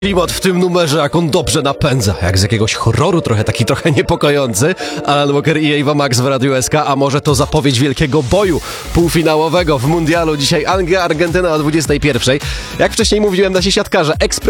Klimat w tym numerze, jak on dobrze napędza, jak z jakiegoś horroru, trochę niepokojący. Alan Walker i Ava Max w Radiu SK, a może to zapowiedź wielkiego boju półfinałowego w mundialu. Dzisiaj Anglia, Argentyna o 21:00. Jak wcześniej mówiłem, nasi siatkarze